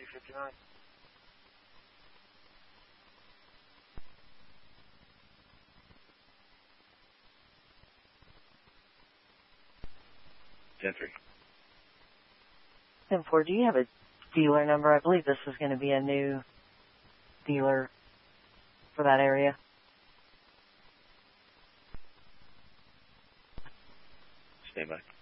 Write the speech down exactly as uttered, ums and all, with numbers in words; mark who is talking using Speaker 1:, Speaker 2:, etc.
Speaker 1: fifty-nine.
Speaker 2: ten three.
Speaker 3: ten four, do you have a dealer number? I believe this is going to be a new dealer for that area.
Speaker 2: Stay by.